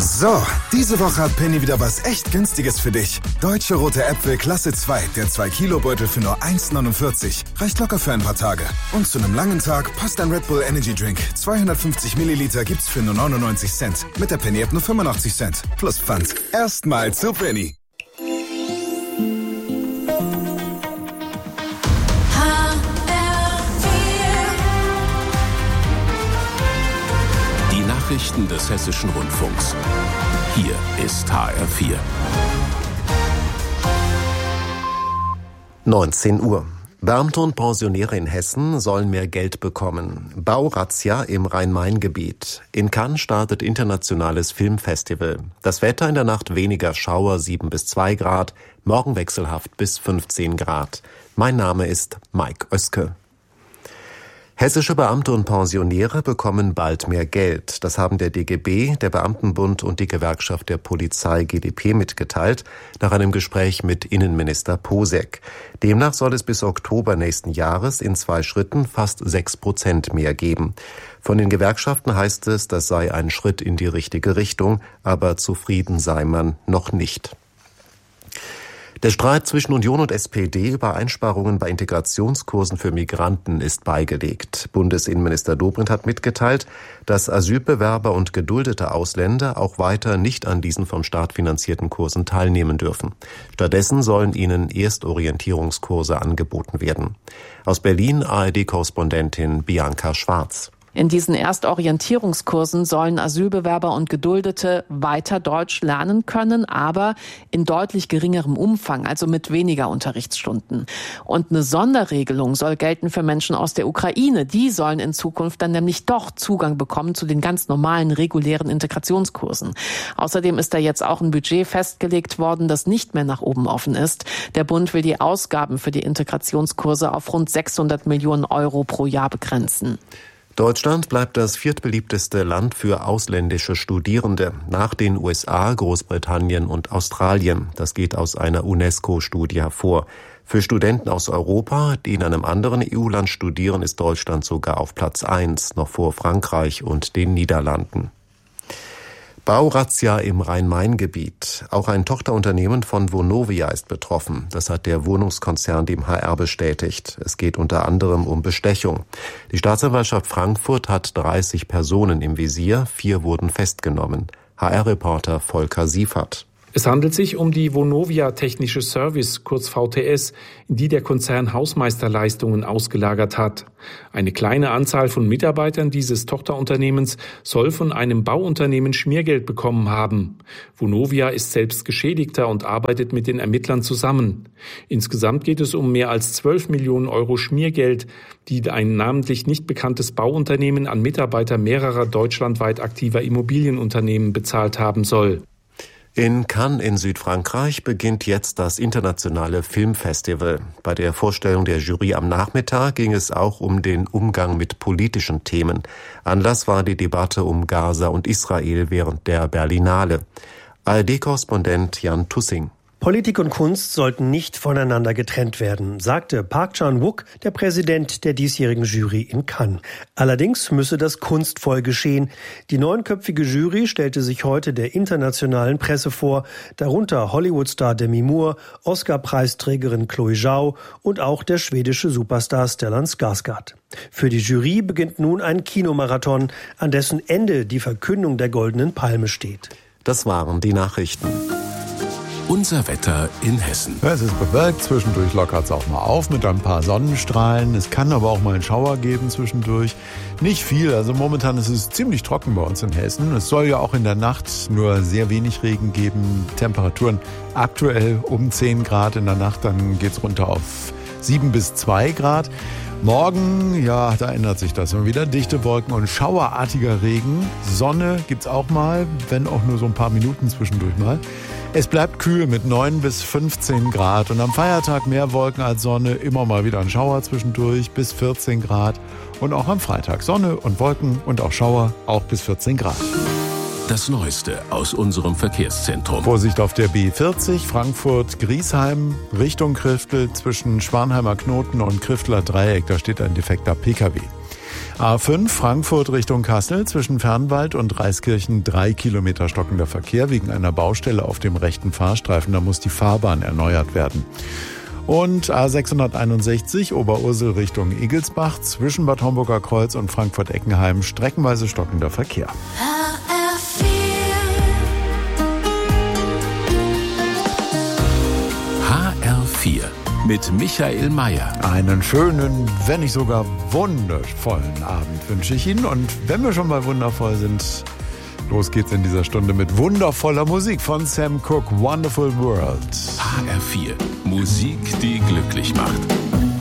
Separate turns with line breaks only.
So, diese Woche hat Penny wieder was echt Günstiges für dich. Deutsche rote Äpfel Klasse 2, der 2-Kilo-Beutel für nur 1,49. Reicht locker für ein paar Tage. Und zu einem langen Tag passt ein Red Bull Energy Drink. 250 Milliliter gibt's für nur 99 Cent. Mit der Penny-App nur 85 Cent. Plus Pfand. Erstmal zu Penny.
Nachrichten des Hessischen Rundfunks. Hier ist HR4.
19 Uhr. Beamte und Pensionäre in Hessen sollen mehr Geld bekommen. Baurazzia im Rhein-Main-Gebiet. In Cannes startet internationales Filmfestival. Das Wetter in der Nacht weniger Schauer, 7 bis 2 Grad, morgen wechselhaft bis 15 Grad. Mein Name ist Mike Oeske. Hessische Beamte und Pensionäre bekommen bald mehr Geld. Das haben der DGB, der Beamtenbund und die Gewerkschaft der Polizei GdP mitgeteilt, nach einem Gespräch mit Innenminister Posek. Demnach soll es bis Oktober nächsten Jahres in 2 Schritten fast 6% mehr geben. Von den Gewerkschaften heißt es, das sei ein Schritt in die richtige Richtung, aber zufrieden sei man noch nicht. Der Streit zwischen Union und SPD über Einsparungen bei Integrationskursen für Migranten ist beigelegt. Bundesinnenminister Dobrindt hat mitgeteilt, dass Asylbewerber und geduldete Ausländer auch weiter nicht an diesen vom Staat finanzierten Kursen teilnehmen dürfen. Stattdessen sollen ihnen Erstorientierungskurse angeboten werden. Aus Berlin ARD-Korrespondentin Bianca Schwarz.
In diesen Erstorientierungskursen sollen Asylbewerber und Geduldete weiter Deutsch lernen können, aber in deutlich geringerem Umfang, also mit weniger Unterrichtsstunden. Und eine Sonderregelung soll gelten für Menschen aus der Ukraine. Die sollen in Zukunft dann nämlich doch Zugang bekommen zu den ganz normalen, regulären Integrationskursen. Außerdem ist da jetzt auch ein Budget festgelegt worden, das nicht mehr nach oben offen ist. Der Bund will die Ausgaben für die Integrationskurse auf rund 600 Millionen Euro pro Jahr begrenzen.
Deutschland bleibt das viertbeliebteste Land für ausländische Studierende, nach den USA, Großbritannien und Australien. Das geht aus einer UNESCO-Studie hervor. Für Studenten aus Europa, die in einem anderen EU-Land studieren, ist Deutschland sogar auf Platz 1, noch vor Frankreich und den Niederlanden. Baurazzia im Rhein-Main-Gebiet. Auch ein Tochterunternehmen von Vonovia ist betroffen. Das hat der Wohnungskonzern dem HR bestätigt. Es geht unter anderem um Bestechung. Die Staatsanwaltschaft Frankfurt hat 30 Personen im Visier, 4 wurden festgenommen. HR-Reporter Volker Siefert.
Es handelt sich um die Vonovia Technische Service, kurz VTS, in die der Konzern Hausmeisterleistungen ausgelagert hat. Eine kleine Anzahl von Mitarbeitern dieses Tochterunternehmens soll von einem Bauunternehmen Schmiergeld bekommen haben. Vonovia ist selbst Geschädigter und arbeitet mit den Ermittlern zusammen. Insgesamt geht es um mehr als 12 Millionen Euro Schmiergeld, die ein namentlich nicht bekanntes Bauunternehmen an Mitarbeiter mehrerer deutschlandweit aktiver Immobilienunternehmen bezahlt haben soll.
In Cannes in Südfrankreich beginnt jetzt das internationale Filmfestival. Bei der Vorstellung der Jury am Nachmittag ging es auch um den Umgang mit politischen Themen. Anlass war die Debatte um Gaza und Israel während der Berlinale. ARD-Korrespondent Jan Tussing.
Politik und Kunst sollten nicht voneinander getrennt werden, sagte Park Chan-wook, der Präsident der diesjährigen Jury in Cannes. Allerdings müsse das kunstvoll geschehen. Die 9-köpfige Jury stellte sich heute der internationalen Presse vor, darunter Hollywood-Star Demi Moore, Oscar-Preisträgerin Chloe Zhao und auch der schwedische Superstar Stellan Skarsgård. Für die Jury beginnt nun ein Kinomarathon, an dessen Ende die Verkündung der Goldenen Palme steht.
Das waren die Nachrichten.
Unser Wetter in Hessen.
Ja, es ist bewölkt, zwischendurch lockert es auch mal auf mit ein paar Sonnenstrahlen. Es kann aber auch mal einen Schauer geben zwischendurch. Nicht viel, also momentan ist es ziemlich trocken bei uns in Hessen. Es soll ja auch in der Nacht nur sehr wenig Regen geben. Temperaturen aktuell um 10 Grad in der Nacht, dann geht's runter auf 7 bis 2 Grad. Morgen, ja, da ändert sich das. Wieder dichte Wolken und schauerartiger Regen. Sonne gibt's auch mal, wenn auch nur so ein paar Minuten zwischendurch mal. Es bleibt kühl mit 9 bis 15 Grad und am Feiertag mehr Wolken als Sonne, immer mal wieder ein Schauer zwischendurch bis 14 Grad und auch am Freitag Sonne und Wolken und auch Schauer, auch bis 14 Grad.
Das Neueste aus unserem Verkehrszentrum.
Vorsicht auf der B40 Frankfurt-Griesheim Richtung Kriftel zwischen Schwanheimer Knoten und Krifteler Dreieck, da steht ein defekter Pkw. A5 Frankfurt Richtung Kassel zwischen Fernwald und Reiskirchen 3 Kilometer stockender Verkehr wegen einer Baustelle auf dem rechten Fahrstreifen. Da muss die Fahrbahn erneuert werden. Und A661 Oberursel Richtung Igelsbach zwischen Bad Homburger Kreuz und Frankfurt-Eckenheim streckenweise stockender Verkehr.
HR4 mit Michael Mayer.
Einen schönen, wenn nicht sogar wundervollen Abend wünsche ich Ihnen. Und wenn wir schon mal wundervoll sind, los geht's in dieser Stunde mit wundervoller Musik von Sam Cooke, Wonderful World.
HR4, Musik, die glücklich macht.